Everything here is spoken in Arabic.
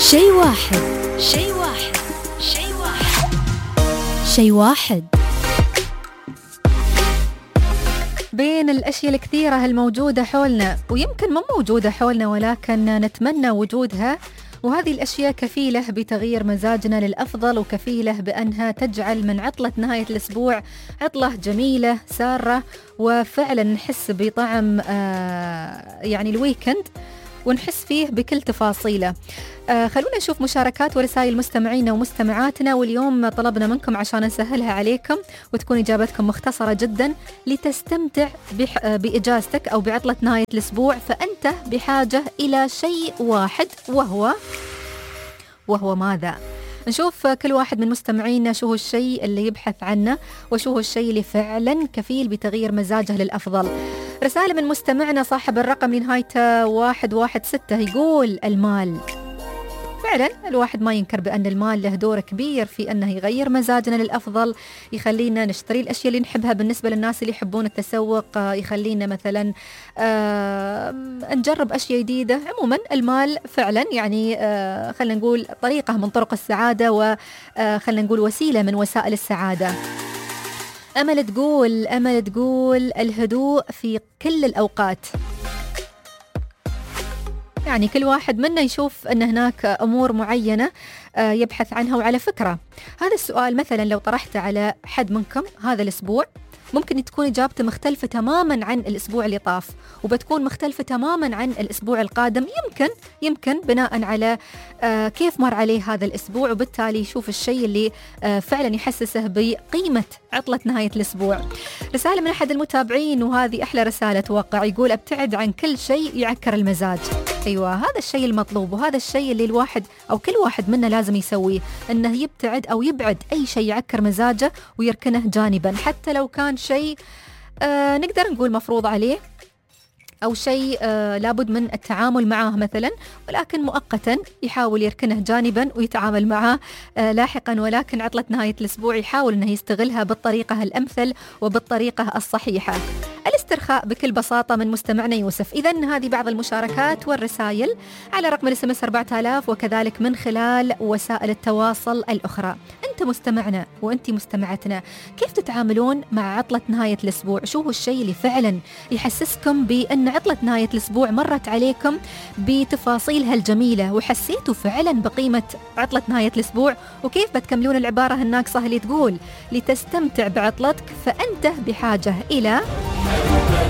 شيء واحد. شيء واحد. شيء واحد. شيء واحد. بين الأشياء الكثيرة الموجودة حولنا ويمكن مو موجودة حولنا ولكن نتمنى وجودها، وهذه الأشياء كفيلة بتغيير مزاجنا للأفضل وكفيلة بأنها تجعل من عطلة نهاية الأسبوع عطلة جميلة سارة، وفعلا نحس بطعم يعني الويكند ونحس فيه بكل تفاصيله. خلونا نشوف مشاركات ورسائل مستمعينا ومستمعاتنا، واليوم طلبنا منكم عشان نسهلها عليكم وتكون إجابتكم مختصرة جدا. لتستمتع بإجازتك أو بعطلة نهاية الأسبوع فأنت بحاجة إلى شيء واحد، وهو ماذا؟ نشوف كل واحد من مستمعينا شو هو الشيء اللي يبحث عنه وشو هو الشيء اللي فعلا كفيل بتغيير مزاجه للأفضل. رسالة من مستمعنا صاحب الرقم نهايته 116 يقول المال. فعلا الواحد ما ينكر بأن المال له دور كبير في أنه يغير مزاجنا للأفضل، يخلينا نشتري الأشياء اللي نحبها. بالنسبة للناس اللي يحبون التسوق يخلينا مثلا نجرب أشياء جديدة. عموما المال فعلا يعني خلينا نقول طريقة من طرق السعادة، وخلينا نقول وسيلة من وسائل السعادة. أمل تقول الهدوء في كل الأوقات. يعني كل واحد منا يشوف أن هناك أمور معينة يبحث عنها. وعلى فكرة هذا السؤال مثلا لو طرحته على حد منكم هذا الأسبوع ممكن تكون إجابته مختلفة تماما عن الأسبوع اللي طاف، وبتكون مختلفة تماما عن الأسبوع القادم، يمكن بناء على كيف مر عليه هذا الأسبوع، وبالتالي يشوف الشيء اللي فعلا يحسسه بقيمة عطلة نهاية الأسبوع. رسالة من أحد المتابعين وهذه أحلى رسالة توقع، يقول أبتعد عن كل شيء يعكر المزاج. أيوة هذا الشيء المطلوب، وهذا الشيء اللي الواحد أو كل واحد منا لازم يسويه، أنه يبتعد أو يبعد أي شيء يعكر مزاجه ويركنه جانبا، حتى لو كان شيء نقدر نقول مفروض عليه أو شيء لابد من التعامل معه مثلا، ولكن مؤقتا يحاول يركنه جانبا ويتعامل معه لاحقا. ولكن عطلة نهاية الأسبوع يحاول أنه يستغلها بالطريقة الأمثل وبالطريقة الصحيحة. الاسترخاء بكل بساطة من مستمعنا يوسف. إذن هذه بعض المشاركات والرسائل على رقم الSMS 4000 وكذلك من خلال وسائل التواصل الأخرى. أنت مستمعنا وأنت مستمعتنا، كيف تتعاملون مع عطلة نهاية الأسبوع؟ شو هو الشيء اللي فعلا يحسسكم بأن عطلة نهاية الأسبوع مرت عليكم بتفاصيلها الجميلة وحسيتوا فعلا بقيمة عطلة نهاية الأسبوع؟ وكيف بتكملون العبارة الناقصة اللي تقول لتستمتع بعطلتك فأنت بحاجة إلى